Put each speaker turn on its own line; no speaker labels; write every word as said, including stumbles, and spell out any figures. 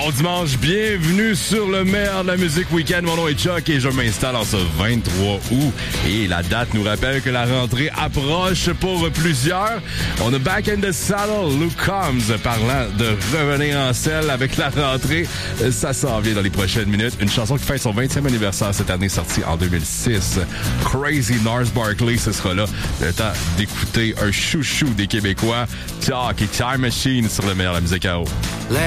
Bon dimanche, bienvenue sur le meilleur de la musique week-end. Mon nom est Chuck et je m'installe en ce vingt-trois août. Et la date nous rappelle que la rentrée approche pour plusieurs. On a Back in the Saddle, Luke Combs, parlant de revenir en selle avec la rentrée. Ça s'en vient dans les prochaines minutes. Une chanson qui fête son vingtième anniversaire cette année, sortie en deux mille six. Crazy Nars Barkley, ce sera là. Le temps d'écouter un chouchou des Québécois, Talk et Time Machine sur le meilleur de la musique à eau.